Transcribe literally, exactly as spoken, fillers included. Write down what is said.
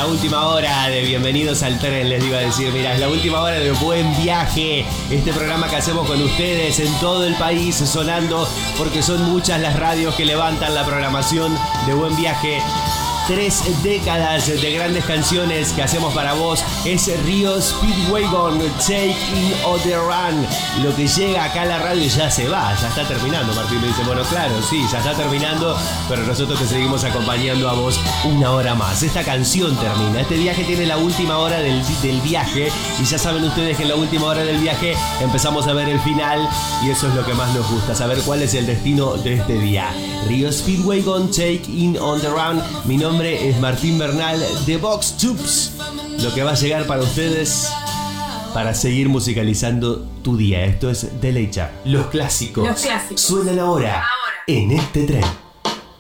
la última hora de Bienvenidos al Tren, les iba a decir, mira, es la última hora de Buen Viaje, este programa que hacemos con ustedes en todo el país, sonando, porque son muchas las radios que levantan la programación de Buen Viaje. Tres décadas de grandes canciones que hacemos para vos. Es Río Speedwagon, Take In On The Run. Lo que llega acá a la radio ya se va, ya está terminando. Martín me dice, bueno, claro, sí, ya está terminando, pero nosotros te seguimos acompañando a vos una hora más. Esta canción termina, este viaje tiene la última hora del, del viaje, y ya saben ustedes que en la última hora del viaje empezamos a ver el final, y eso es lo que más nos gusta, saber cuál es el destino de este día. Río Speedwagon, Take In On The Run. Mi nombre es Martín Bernal de Vox Tubes. Lo que va a llegar para ustedes para seguir musicalizando tu día. Esto es Derecha. Los clásicos, Los clásicos suenan ahora, ahora en este tren.